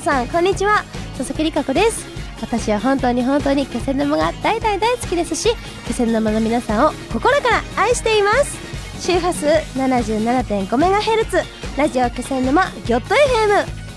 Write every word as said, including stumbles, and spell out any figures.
さんこんにちは、佐々木里香子です。私は本当に本当に気仙沼が大大大好きですし、気仙沼の皆さんを心から愛しています。周波数 ななじゅうななてんごメガヘルツ ラジオ気仙沼ギョット エフエム